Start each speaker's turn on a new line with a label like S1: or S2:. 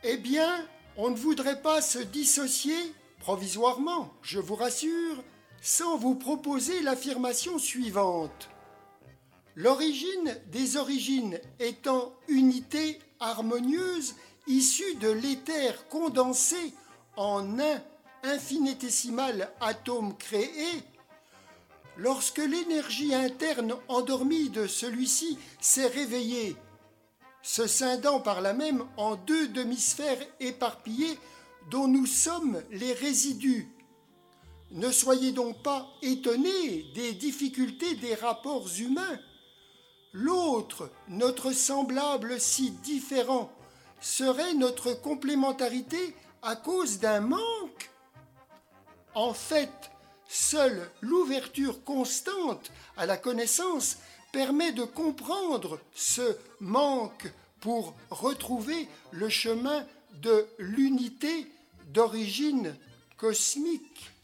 S1: Eh bien, on ne voudrait pas se dissocier, provisoirement, je vous rassure, sans vous proposer l'affirmation suivante. L'origine des origines étant unité harmonieuse issue de l'éther condensé en un infinitésimal atome créé, lorsque l'énergie interne endormie de celui-ci s'est réveillée, se scindant par là même en deux demi-sphères éparpillées dont nous sommes les résidus. Ne soyez donc pas étonnés des difficultés des rapports humains. L'autre, notre semblable si différent, serait notre complémentarité à cause d'un manque. En fait, seule l'ouverture constante à la connaissance permet de comprendre ce manque pour retrouver le chemin de l'unité d'origine cosmique.